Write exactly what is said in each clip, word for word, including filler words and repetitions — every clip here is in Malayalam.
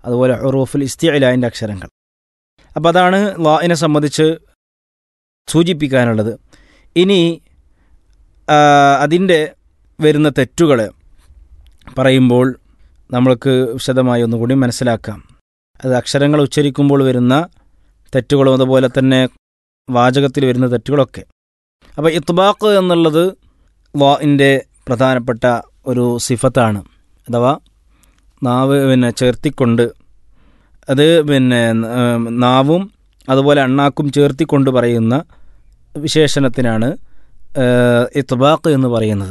അതുപോലെ ഹുറൂഫുൽ ഇസ്തിഇലാഇൻ്റെ അക്ഷരങ്ങൾ. അപ്പോൾ അതാണ് ലാഇനെ സംബന്ധിച്ച് സൂചിപ്പിക്കാനുള്ളത്. ഇനി അതിൻ്റെ വരുന്ന തെറ്റുകൾ പറയുമ്പോൾ നമ്മൾക്ക് വിശദമായി ഒന്നുകൂടി മനസ്സിലാക്കാം. അത് അക്ഷരങ്ങൾ ഉച്ചരിക്കുമ്പോൾ വരുന്ന തെറ്റുകളും അതുപോലെ തന്നെ വാചകത്തിൽ വരുന്ന തെറ്റുകളൊക്കെ. അപ്പോൾ ഇത്ബാഖ് എന്നുള്ളത് ലാഇൻ്റെ പ്രധാനപ്പെട്ട ഒരു സിഫത്താണ്. അഥവാ നാവ് പിന്നെ ചേർത്തിക്കൊണ്ട്, അത് പിന്നെ നാവും അതുപോലെ അണ്ണാക്കും ചേർത്തിക്കൊണ്ട് പറയുന്ന വിശേഷണത്തിനാണ് ഇത്ബാഖ് എന്ന് പറയുന്നത്.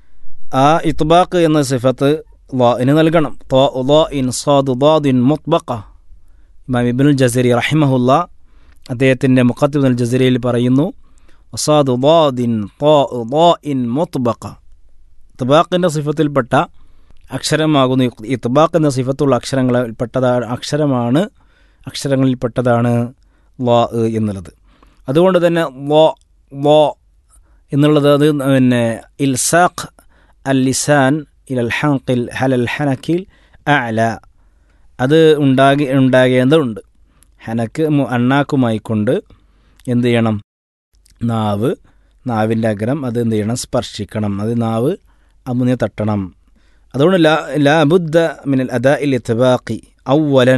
ആ ഇത്ബാഖ് എന്ന സിഫത്ത് ലാഇന് നൽകണം. ളാഇൻ സാദ് ളാദിൻ മുത്ബഖ. ഇമാം ഇബ്നുൽ ജസരി റഹിമഹുല്ലാ അദ്ദേഹത്തിൻ്റെ മുഖദ്ദിമത്തുൽ ജസരിയിൽ പറയുന്നു, സാദ് ളാദിൻ ളാഇൻ മുത്ബഖ. ഇത്ബാഖിൻ്റെ സിഫത്തിൽപ്പെട്ട അക്ഷരമാകുന്നു. ഇത്ബാഖ് എന്ന സിഫത്തുള്ള അക്ഷരങ്ങളിൽപ്പെട്ടതാണ് അക്ഷരമാണ് അക്ഷരങ്ങളിൽപ്പെട്ടതാണ് ലാ എന്നുള്ളത്. അതുകൊണ്ട് തന്നെ ലാ ലാ എന്നുള്ളത് അത് പിന്നെ ഇൽസാഖ് അൽ ലിസാൻ ഇലൽ ഹൻഖിൽ ഹലൽ ഹനക്കിൽ അഅല, അത് ഉണ്ടാകി ഉണ്ടാകേണ്ടതുണ്ട്. ഹനക്ക് അണ്ണാക്കുമായി കൊണ്ട് എന്ത് ചെയ്യണം? നാവ് നാവിൻ്റെ അഗ്രം അത് എന്ത് ചെയ്യണം? സ്പർശിക്കണം. അത് നാവ് അമുനെ തട്ടണം. അതുകൊണ്ട് ലാ ലാ ബുദ്ദ മിനൽ അദാഇൽ ഇത്ബാഖി അവ്വലൻ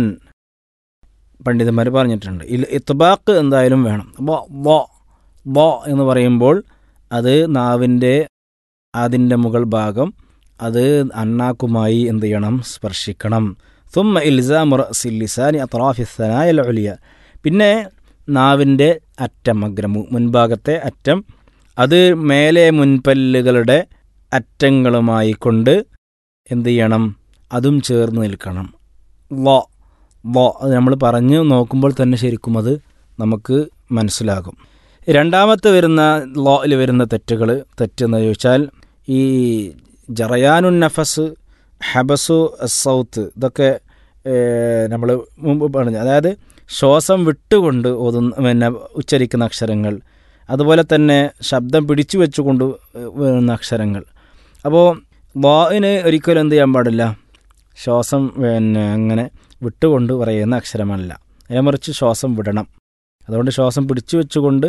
പണ്ഡിതന്മാർ പറഞ്ഞിട്ടുണ്ട്. ഇത്ബാഖ് എന്തായാലും വേണം. ബ ബ ബ എന്ന് പറയുമ്പോൾ അത് നാവിൻ്റെ അതിൻ്റെ മുകൾ ഭാഗം അത് അണ്ണാക്കുമായി എന്ത് ചെയ്യണം? സ്പർശിക്കണം. സുമ്മ ഇൽസാമു റഅസിൽ ലിസാനി അത്റാഫി സനായ അൽ ഉലിയ. പിന്നെ നാവിൻ്റെ അറ്റം, അഗ്രം, മുൻഭാഗത്തെ അറ്റം, അത് മേലെ മുൻപല്ലുകളുടെ അറ്റങ്ങളുമായി കൊണ്ട് എന്ത് ചെയ്യണം? അതും ചേർന്ന് നിൽക്കണം. ലോ ലോ അത് നമ്മൾ പറഞ്ഞു നോക്കുമ്പോൾ തന്നെ ശരിക്കും അത് നമുക്ക് മനസ്സിലാകും. രണ്ടാമത്തെ വരുന്ന ലോയിൽ വരുന്ന തെറ്റുകൾ തെറ്റെന്ന് ചോദിച്ചാൽ ഈ ജറയാനുൻ നഫസ്, ഹബസു സൗത്ത്, ഇതൊക്കെ നമ്മൾ മുമ്പ് പറഞ്ഞു. അതായത് ശ്വാസം വിട്ടുകൊണ്ട് ഓതുന്ന പിന്നെ ഉച്ചരിക്കുന്ന അക്ഷരങ്ങൾ, അതുപോലെ തന്നെ ശബ്ദം പിടിച്ചു വെച്ചുകൊണ്ട് വരുന്ന അക്ഷരങ്ങൾ. അപ്പോൾ ലാഇന് ഒരിക്കലും എന്ത് ചെയ്യാൻ പാടില്ല? ശ്വാസം പിന്നെ അങ്ങനെ വിട്ടുകൊണ്ട് പറയുന്ന അക്ഷരമല്ല, അതിനെ മറിച്ച് ശ്വാസം വിടണം. അതുകൊണ്ട് ശ്വാസം പിടിച്ചു വെച്ചുകൊണ്ട്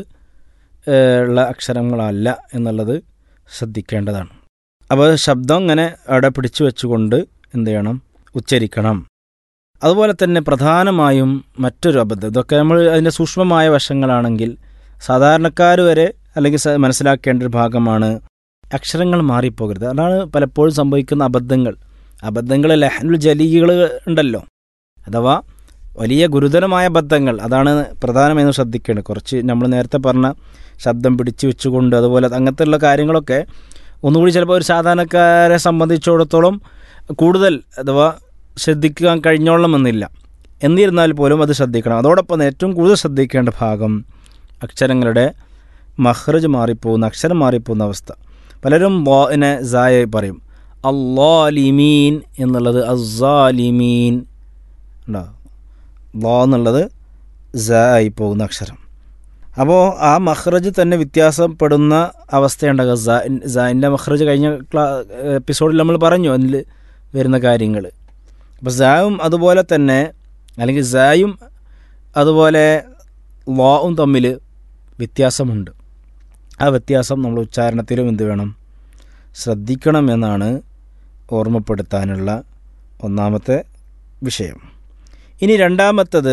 ഉള്ള അക്ഷരങ്ങളല്ല എന്നുള്ളത് ശ്രദ്ധിക്കേണ്ടതാണ്. അപ്പോൾ ശബ്ദം ഇങ്ങനെ അവിടെ പിടിച്ചു വെച്ചുകൊണ്ട് എന്ത് ചെയ്യണം? ഉച്ചരിക്കണം. അതുപോലെ തന്നെ പ്രധാനമായും മറ്റൊരു അബദ്ധം, ഇതൊക്കെ നമ്മൾ അതിൻ്റെ സൂക്ഷ്മമായ വശങ്ങളാണെങ്കിൽ സാധാരണക്കാർ വരെ അല്ലെങ്കിൽ മനസ്സിലാക്കേണ്ട ഒരു ഭാഗമാണ്, അക്ഷരങ്ങൾ മാറിപ്പോകരുത്. അതാണ് പലപ്പോഴും സംഭവിക്കുന്ന അബദ്ധങ്ങൾ. അബദ്ധങ്ങൾ ലഹ്നുൽ ജലീകൾ ഉണ്ടല്ലോ, അഥവാ വലിയ ഗുരുതരമായ അബദ്ധങ്ങൾ. അതാണ് പ്രധാനമെന്ന് ശ്രദ്ധിക്കേണ്ടത്. കുറച്ച് നമ്മൾ നേരത്തെ പറഞ്ഞ ശബ്ദം പിടിച്ചു വെച്ചുകൊണ്ട് അതുപോലെ അങ്ങനത്തെ ഉള്ള കാര്യങ്ങളൊക്കെ ഒന്നുകൂടി ചിലപ്പോൾ ഒരു സാധാരണക്കാരെ സംബന്ധിച്ചിടത്തോളം കൂടുതൽ അഥവാ ശ്രദ്ധിക്കാൻ കഴിഞ്ഞോളണമെന്നില്ല. എന്നിരുന്നാൽ പോലും അത് ശ്രദ്ധിക്കണം. അതോടൊപ്പം ഏറ്റവും കൂടുതൽ ശ്രദ്ധിക്കേണ്ട ഭാഗം അക്ഷരങ്ങളുടെ മഹ്റജ് മാറിപ്പോകുന്ന, അക്ഷരം മാറിപ്പോകുന്ന അവസ്ഥ. പലരും ളാഇനെ സായായി പറയും. അല്ലാലിമീൻ എന്നുള്ളത് അസ്സാലിമീൻ ഉണ്ടോ? ളാ എന്നുള്ളത് സാ ആയി പോകുന്ന അക്ഷരം. അപ്പോൾ ആ മഹ്റജ് തന്നെ വ്യത്യാസപ്പെടുന്ന അവസ്ഥയുണ്ടാകുക. സാ സാൻ്റെ മഹ്റജ് കഴിഞ്ഞ ക്ലാ എപ്പിസോഡിൽ നമ്മൾ പറഞ്ഞു അതിൽ വരുന്ന കാര്യങ്ങൾ. അപ്പോൾ സായും അതുപോലെ തന്നെ, അല്ലെങ്കിൽ സായും അതുപോലെ ളാഉം തമ്മിൽ വ്യത്യാസമുണ്ട്. ആ വ്യത്യാസം നമ്മൾ ഉച്ചാരണത്തിലും എന്ത് വേണം? ശ്രദ്ധിക്കണം എന്നാണ് ഓർമ്മപ്പെടുത്താനുള്ള ഒന്നാമത്തെ വിഷയം. ഇനി രണ്ടാമത്തത്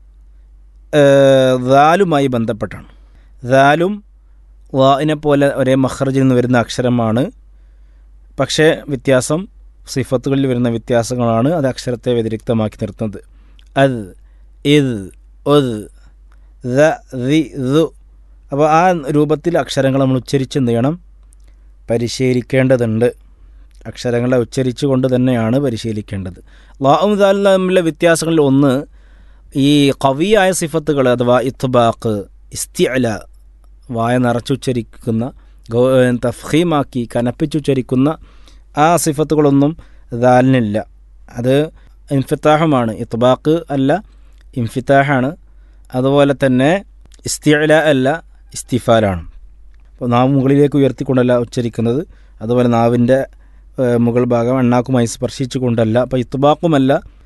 ദാലുമായി ബന്ധപ്പെട്ടാണ്. ദാലും ളാഇനെ പോലെ ഒരേ മഖ്റജിൽ നിന്ന് വരുന്ന അക്ഷരമാണ്, പക്ഷേ വ്യത്യാസം സിഫത്തുകളിൽ വരുന്ന വ്യത്യാസങ്ങളാണ് അത് അക്ഷരത്തെ വ്യതിരിക്തമാക്കി നിർത്തുന്നത്. അത്, ഇത്, ഒത്, ദ, ദി, ദു. അപ്പോൾ ആ രൂപത്തിൽ അക്ഷരങ്ങൾ നമ്മൾ ഉച്ചരിച്ച് എന്ത് ചെയ്യണം? പരിശീലിക്കേണ്ടതുണ്ട്. അക്ഷരങ്ങളെ ഉച്ചരിച്ചു കൊണ്ട് തന്നെയാണ് പരിശീലിക്കേണ്ടത്. ളാഉം ദാലും തമ്മിലുള്ള വ്യത്യാസങ്ങളിൽ ഒന്ന്, ഈ ഖവിയായ സിഫത്തുകൾ അഥവാ ഇത്ബാഖ്, ഇസ്തിഅല, വായ നിറച്ചുച്ചരിക്കുന്ന, തഫ്ഖീമാക്കി കനപ്പിച്ചുച്ചരിക്കുന്ന ആ സിഫത്തുകളൊന്നും ദാലിനില്ല. അത് ഇൻഫിത്താഹുമാണ്. ഇത്ബാഖ് അല്ല, ഇൻഫിത്താഹാണ്. അതുപോലെ തന്നെ ഇസ്തിഅല അല്ല, ഇസ്തിഫാലാണ്. അപ്പോൾ നാവ് മുകളിലേക്ക് ഉയർത്തിക്കൊണ്ടല്ല ഉച്ചരിക്കുന്നത്, അതുപോലെ നാവിൻ്റെ മുകൾ ഭാഗം എണ്ണാക്കുമായി സ്പർശിച്ചു കൊണ്ടല്ല. അപ്പോൾ ഇത്ബാഖുമല്ല